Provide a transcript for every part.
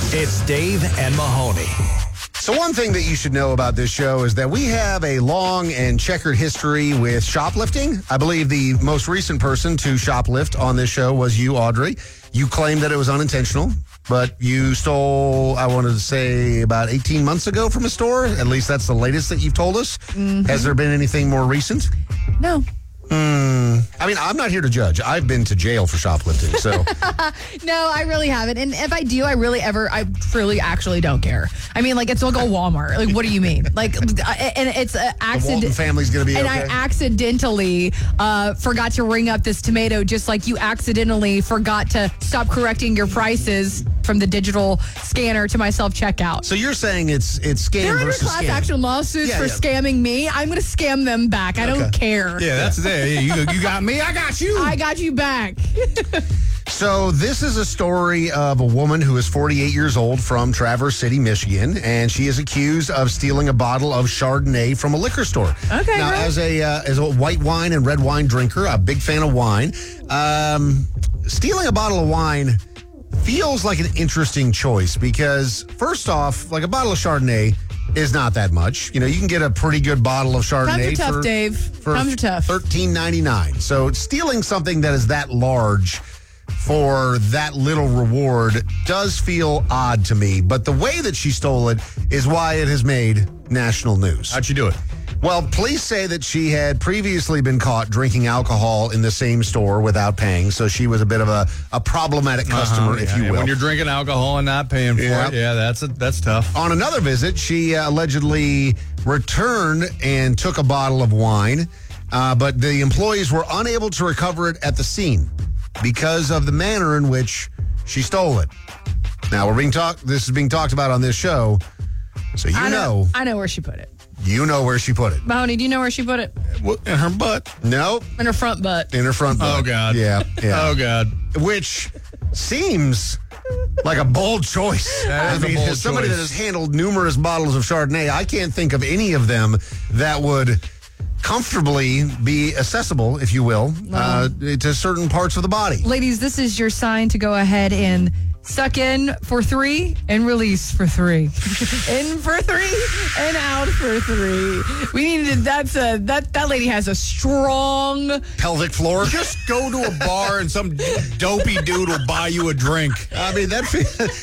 It's Dave and Mahoney. So one thing that you should know about this show is that we have a long and checkered history with shoplifting. I believe the most recent person to shoplift on this show was you, Audrey. You claimed that it was unintentional, but you stole, I wanted to say, about 18 months ago from a store. At least that's the latest that you've told us. Mm-hmm. Has there been anything more recent? No. I mean, I'm not here to judge. I've been to jail for shoplifting, so. No, I really haven't. And if I do, I truly actually don't care. I mean, like, it's like a Walmart. Like, what do you mean? Like, and it's an accident. The Walton family's going to be and okay? I accidentally forgot to ring up this tomato, just like you accidentally forgot to stop correcting your prices from the digital scanner to my self-checkout. So you're saying it's scam They're under versus class scam. action lawsuits for scamming me. I'm going to scam them back. I don't care. Yeah, that's it. You got me, I got you. I got you back. So this is a story of a woman who is 48 years old from Traverse City, Michigan, and she is accused of stealing a bottle of Chardonnay from a liquor store. Okay. Now, as a white wine and red wine drinker, a big fan of wine, stealing a bottle of wine feels like an interesting choice because, first off, like a bottle of Chardonnay is not that much. You know, you can get a pretty good bottle of Chardonnay Times are tough, Dave. for Times are tough. $13.99. So stealing something that is that large for that little reward does feel odd to me. But the way that she stole it is why it has made national news. How'd you do it? Well, police say that she had previously been caught drinking alcohol in the same store without paying, so she was a bit of a problematic customer, if you will. When you're drinking alcohol and not paying for it, that's tough. On another visit, she allegedly returned and took a bottle of wine, but the employees were unable to recover it at the scene because of the manner in which she stole it. Now, this is being talked about on this show, so I know where she put it. You know where she put it. Mahoney, do you know where she put it? In her butt. Nope. In her front butt. In her front butt. Oh, God. Yeah. Oh, God. Which seems like a bold choice. That is a bold as somebody choice. that has handled numerous bottles of Chardonnay, I can't think of any of them that would comfortably be accessible, if you will, to certain parts of the body. Ladies, this is your sign to go ahead and suck in for 3 and release for 3. In for 3 and out for 3. We needed that lady has a strong Pelvic floor. Just go to a bar and some dopey dude will buy you a drink. I mean, that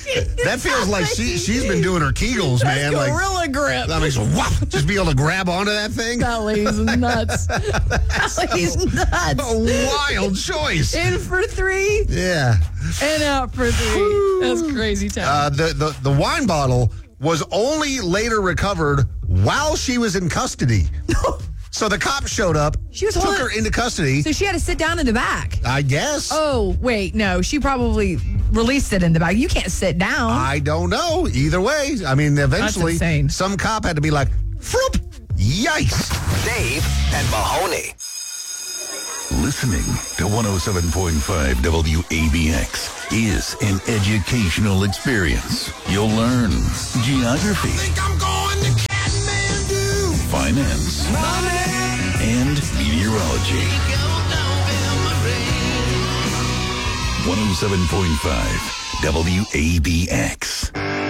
feels like she's been doing her Kegels, man. gorilla grip. That makes just be able to grab onto that thing. That lady's nuts. That lady's nuts. A wild choice. In for 3 Yeah. and out for 3. That's crazy town. The wine bottle was only later recovered while she was in custody. So the cops showed up, took her into custody. So she had to sit down in the back. I guess. Oh, wait, no. She probably released it in the back. You can't sit down. I don't know. Either way, I mean, eventually, That's insane. some cop had to be like, "Froop, yikes." Dave and Mahoney. Listening to 107.5 WABX is an educational experience. You'll learn geography, finance, and meteorology. 107.5 WABX.